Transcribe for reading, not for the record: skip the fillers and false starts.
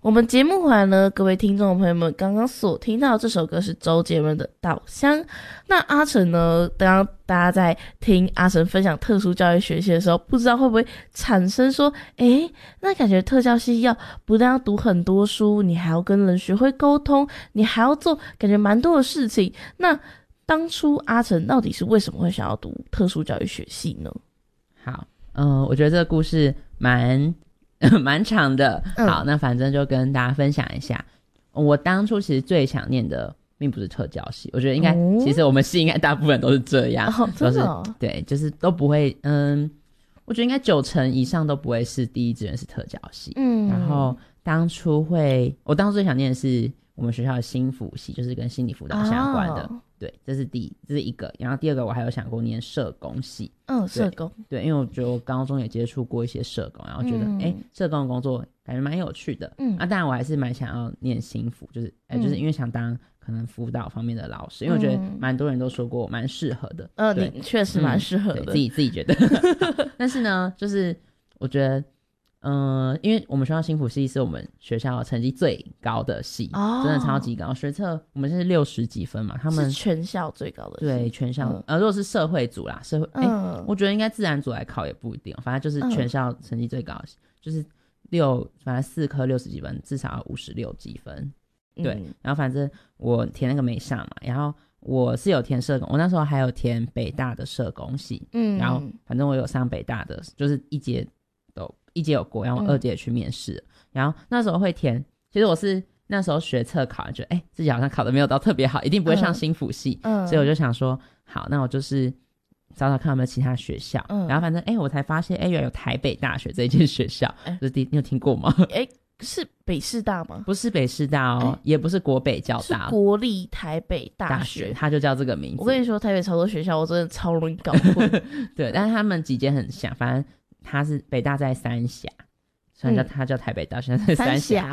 我们节目回来呢，各位听众朋友们，刚刚所听到这首歌是周杰伦的《稻香》。那阿成呢，刚刚大家在听阿成分享特殊教育学系的时候，不知道会不会产生说，那感觉特教系不但要读很多书，你还要跟人学会沟通，你还要做感觉蛮多的事情。那当初阿成到底是为什么会想要读特殊教育学系呢？ 好，我觉得这个故事蛮长的。好，那反正就跟大家分享一下。我当初其实最想念的并不是特教系，我觉得应该，其实我们系应该大部分都是这样， 真的哦？ 对，就是都不会，我觉得应该90%以上都不会是第一志愿是特教系。然后我当初最想念的是我们学校的心辅系，就是跟心理辅导相关的。对，这是一个。然后第二个我还有想过念社工系。 社工。对， 因为我觉得我高中也接触过一些社工，然后觉得社工的工作感觉蛮有趣的。当然我还是蛮想要念心辅，就是就是因为想当可能辅导方面的老师，因为我觉得蛮多人都说过我蛮适合的。 你确实蛮适合的。 自己觉得。但是呢，就是我觉得因为我们学校心辅系是我们学校成绩最高的系，真的超级高。学测我们是60几分嘛，他们是全校最高的系。对， 全校。如果是社会组啦，我觉得应该自然组来考也不一定，反正就是全校成绩最高的系，就是反正4科60几分，至少要56几分。对，然后反正我填那个没上嘛，然后我是有填社工，我那时候还有填北大的社工系。然后反正我有上北大的，就是一节有过，然后我2节也去面试。然后那时候会填，其实我是那时候学测考，觉得自己好像考的没有到特别好，一定不会上心辅系。所以我就想说，好，那我就是找找看有没有其他学校。然后反正我才发现原来有台北大学这一间学校。你有听过吗？ 是北师大吗？ 不是北师大哦，也不是国北教大， 是国立台北大学， 它就叫这个名字。 我跟你说，台北超多学校，我真的超容易搞混。 对，但是他们几间很像，反正它是北大在三峡，虽然它叫台北大学，在三峡。